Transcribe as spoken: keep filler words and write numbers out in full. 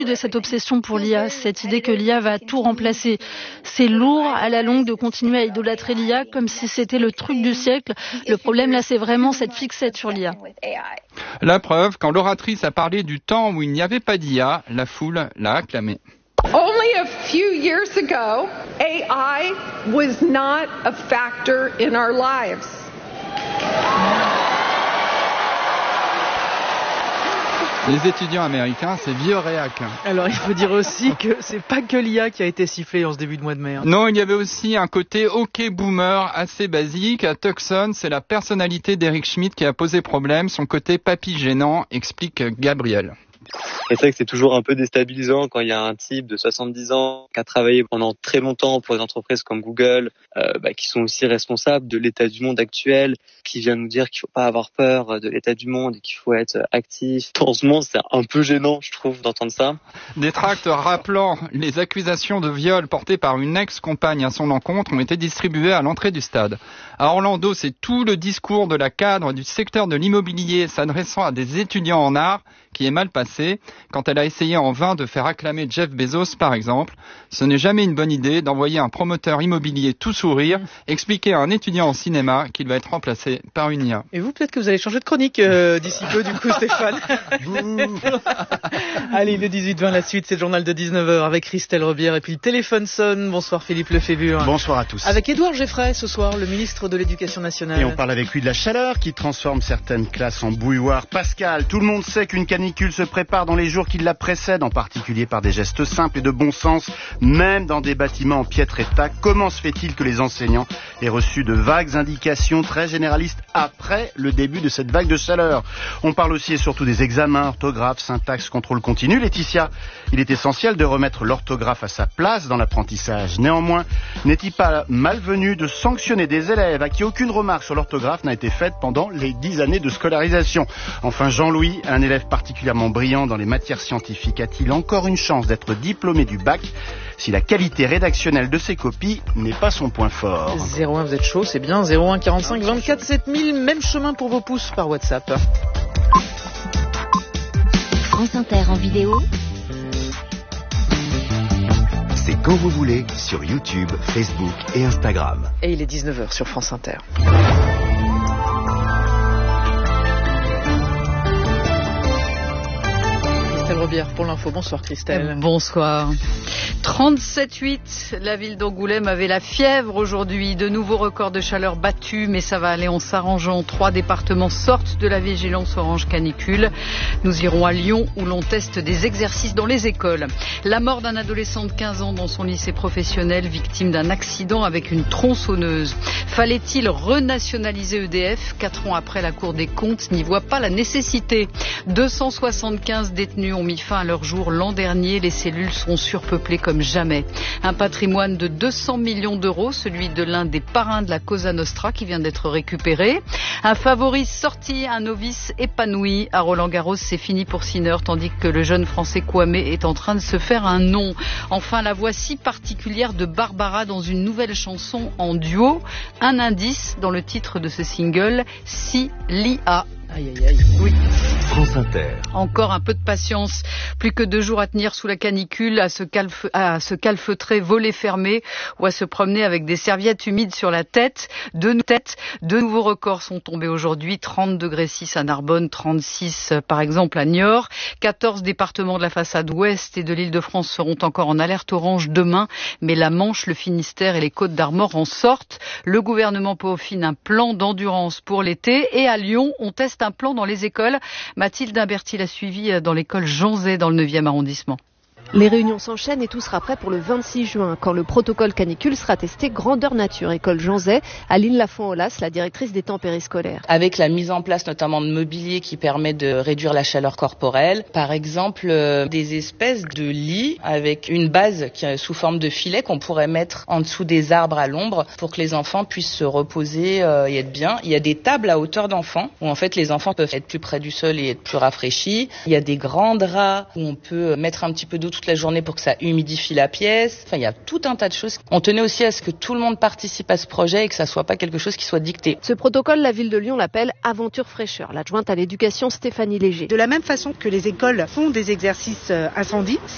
de cette obsession pour l'I A, cette idée que l'I A va tout remplacer. C'est lourd à la longue de continuer à idolâtrer l'I A comme si c'était le truc du siècle. Le problème là, c'est vraiment cette fixette sur l'I A. La preuve, quand l'oratrice a parlé du temps où il n'y avait pas d'I A, la foule l'a acclamée. Only a few years ago, A I was not a factor in our lives. Les étudiants américains, c'est vieux réac. Alors il faut dire aussi que c'est pas que l'I A qui a été sifflée en ce début de mois de mai. Hein. Non, il y avait aussi un côté OK boomer assez basique. À Tucson, c'est la personnalité d'Eric Schmidt qui a posé problème, son côté papy gênant, explique Gabriel. Et c'est vrai que c'est toujours un peu déstabilisant quand il y a un type de soixante-dix ans qui a travaillé pendant très longtemps pour des entreprises comme Google, euh, bah, qui sont aussi responsables de l'état du monde actuel, qui vient nous dire qu'il faut pas avoir peur de l'état du monde et qu'il faut être actif. Dans ce monde, c'est un peu gênant, je trouve, d'entendre ça. Des tracts rappelant les accusations de viol portées par une ex-compagne à son encontre ont été distribués à l'entrée du stade. À Orlando, c'est tout le discours de la cadre du secteur de l'immobilier s'adressant à des étudiants en art qui est mal passé quand elle a essayé en vain de faire acclamer Jeff Bezos, par exemple. Ce n'est jamais une bonne idée d'envoyer un promoteur immobilier tout sourire expliquer à un étudiant en cinéma qu'il va être remplacé par une I A. Et vous, peut-être que vous allez changer de chronique euh, d'ici peu, du coup, Stéphane. Allez, le dix-huit vingt, la suite, c'est le journal de dix-neuf heures avec Christelle Robière. Et puis le téléphone sonne. Bonsoir Philippe Lefébure. Bonsoir à tous. Avec Édouard Geffray ce soir, le ministre de l'Éducation nationale. Et on parle avec lui de la chaleur qui transforme certaines classes en bouilloire. Pascal, tout le monde sait qu'une canicule se prépare dans les jours qui la précèdent, en particulier par des gestes simples et de bon sens, même dans des bâtiments en piètre état. Comment se fait-il que les enseignants aient reçu de vagues indications très généralistes après le début de cette vague de chaleur? On parle aussi et surtout des examens, orthographe, syntaxe, contrôle continu. Laetitia, il est essentiel de remettre l'orthographe à sa place dans l'apprentissage. Néanmoins, n'est-il pas malvenu de sanctionner des élèves à qui aucune remarque sur l'orthographe n'a été faite pendant les dix années de scolarisation? Enfin, Jean-Louis, un élève particulièrement brillant dans les matières scientifiques, a-t-il encore une chance d'être diplômé du bac si la qualité rédactionnelle de ses copies n'est pas son point fort? zéro un, vous êtes chaud, c'est bien. zéro un quarante-cinq vingt-quatre sept mille, même chemin pour vos pouces par WhatsApp. France Inter en vidéo. C'est quand vous voulez sur YouTube, Facebook et Instagram. Et il est dix-neuf heures sur France Inter. Robière pour l'info. Bonsoir Christelle. Bonsoir. trente-sept virgule huit, la ville d'Angoulême avait la fièvre aujourd'hui. De nouveaux records de chaleur battus, mais ça va aller en s'arrangeant. Trois départements sortent de la vigilance orange canicule. Nous irons à Lyon où l'on teste des exercices dans les écoles. La mort d'un adolescent de quinze ans dans son lycée professionnel, victime d'un accident avec une tronçonneuse. Fallait-il renationaliser E D F? Quatre ans après, la Cour des comptes n'y voit pas la nécessité. deux cent soixante-quinze détenus ont mis fin à leur jour l'an dernier. Les cellules seront surpeuplées comme jamais. Un patrimoine de deux cents millions d'euros, celui de l'un des parrains de la Cosa Nostra qui vient d'être récupéré. Un favori sorti, un novice épanoui. À Roland-Garros, c'est fini pour Sinner, tandis que le jeune français Kwame est en train de se faire un nom. Enfin, la voix si particulière de Barbara dans une nouvelle chanson en duo. Un indice dans le titre de ce single, Si Li A. Aïe, aïe, aïe. Oui. France Inter. Encore un peu de patience. Plus que deux jours à tenir sous la canicule, à se, calfe, à se calfeutrer, voler fermé ou à se promener avec des serviettes humides sur la tête. De, tête. De nouveaux records sont tombés aujourd'hui. trente degrés six à Narbonne, trente-six par exemple à Niort. quatorze départements de la façade ouest et de l'Île-de-France seront encore en alerte orange demain. Mais la Manche, le Finistère et les Côtes d'Armor en sortent. Le gouvernement peaufine un plan d'endurance pour l'été. Et à Lyon, on teste un plan dans les écoles. Mathilde Imberti l'a suivi dans l'école Jean Zay dans le neuvième arrondissement. Les réunions s'enchaînent et tout sera prêt pour le vingt-six juin, quand le protocole canicule sera testé grandeur nature. École Jean Zay, Aline Lafont-Olas, la directrice des temps périscolaires. Avec la mise en place notamment de mobilier qui permet de réduire la chaleur corporelle. Par exemple, euh, des espèces de lits avec une base qui est sous forme de filet qu'on pourrait mettre en dessous des arbres à l'ombre pour que les enfants puissent se reposer euh, et être bien. Il y a des tables à hauteur d'enfants où en fait les enfants peuvent être plus près du sol et être plus rafraîchis. Il y a des grands draps où on peut mettre un petit peu d'eau toute la journée pour que ça humidifie la pièce. Enfin, il y a tout un tas de choses. On tenait aussi à ce que tout le monde participe à ce projet et que ça soit pas quelque chose qui soit dicté. Ce protocole, la ville de Lyon l'appelle Aventure Fraîcheur. L'adjointe à l'éducation Stéphanie Léger. De la même façon que les écoles font des exercices incendie,